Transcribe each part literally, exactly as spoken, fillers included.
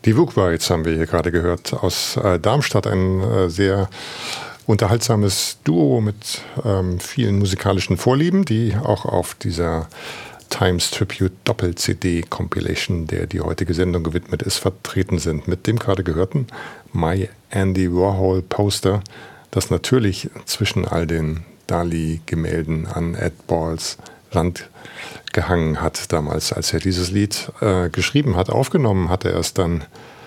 Die Wookbites haben wir hier gerade gehört aus äh, Darmstadt, ein äh, sehr unterhaltsames Duo mit ähm, vielen musikalischen Vorlieben, die auch auf dieser Times Tribute Doppel-C D-Compilation, der die heutige Sendung gewidmet ist, vertreten sind. Mit dem gerade gehörten My Andy Warhol Poster, das natürlich zwischen all den Dali-Gemälden an Ed Balls Wand gehangen hat damals, als er dieses Lied äh, geschrieben hat. Aufgenommen hat er es dann,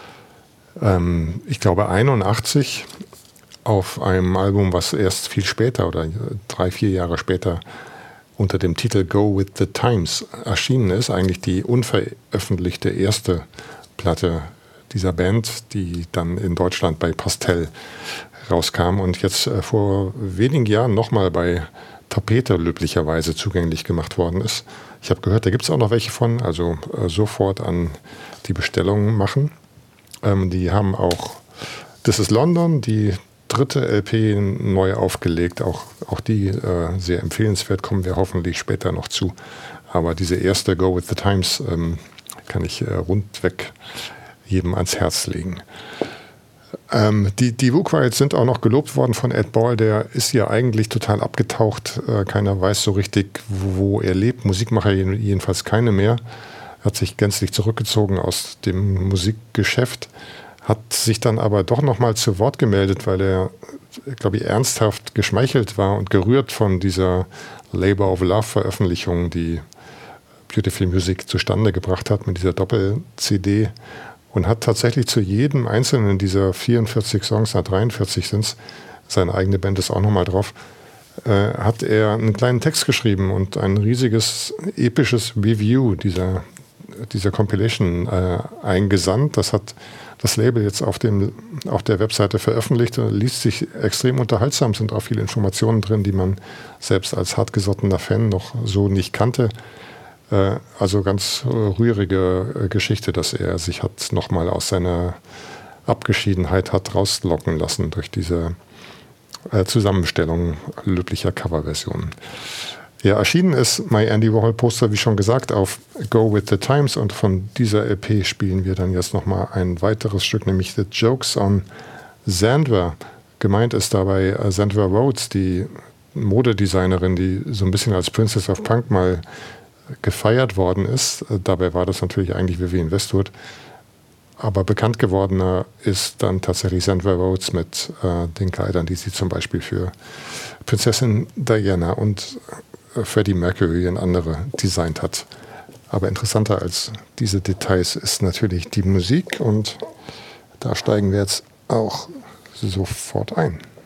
ähm, ich glaube, einundachtzig auf einem Album, was erst viel später oder drei, vier Jahre später unter dem Titel Go with the Times erschienen ist. Eigentlich die unveröffentlichte erste Platte dieser Band, die dann in Deutschland bei Pastel rauskam und jetzt äh, vor wenigen Jahren nochmal bei Tapete löblicherweise zugänglich gemacht worden ist. Ich habe gehört, da gibt es auch noch welche von, also äh, sofort an die Bestellungen machen. Ähm, die haben auch This is London, die dritte L P neu aufgelegt, auch, auch die äh, sehr empfehlenswert, kommen wir hoffentlich später noch zu. Aber diese erste Go with the Times ähm, kann ich äh, rundweg jedem ans Herz legen. Ähm, die die Wookbites sind auch noch gelobt worden von Ed Ball, der ist ja eigentlich total abgetaucht. Äh, keiner weiß so richtig, wo er lebt. Musikmacher jedenfalls keine mehr. Er hat sich gänzlich zurückgezogen aus dem Musikgeschäft, hat sich dann aber doch noch mal zu Wort gemeldet, weil er, glaube ich, ernsthaft geschmeichelt war und gerührt von dieser Labor of Love Veröffentlichung, die Beautiful Music zustande gebracht hat mit dieser Doppel-C D. Und hat tatsächlich zu jedem einzelnen dieser vierundvierzig Songs, na dreiundvierzig sind es, seine eigene Band ist auch nochmal drauf, äh, hat er einen kleinen Text geschrieben und ein riesiges, episches Review dieser, dieser Compilation äh, eingesandt. Das hat das Label jetzt auf, dem, auf der Webseite veröffentlicht. Liest sich extrem unterhaltsam, sind auch viele Informationen drin, die man selbst als hartgesottener Fan noch so nicht kannte. Also ganz rührige Geschichte, dass er sich hat nochmal aus seiner Abgeschiedenheit hat rauslocken lassen durch diese Zusammenstellung löblicher Coverversionen. Ja, erschienen ist My Andy Warhol Poster, wie schon gesagt, auf Go with the Times und von dieser L P spielen wir dann jetzt nochmal ein weiteres Stück, nämlich The Jokes on Xandra. Gemeint ist dabei Xandra Rhodes, die Modedesignerin, die so ein bisschen als Princess of Punk mal gefeiert worden ist. Dabei war das natürlich eigentlich Vivienne Westwood. Aber bekannt gewordener ist dann tatsächlich Xandra Rhodes mit äh, den Kleidern, die sie zum Beispiel für Prinzessin Diana und äh, Freddie Mercury und andere designt hat. Aber interessanter als diese Details ist natürlich die Musik und da steigen wir jetzt auch sofort ein.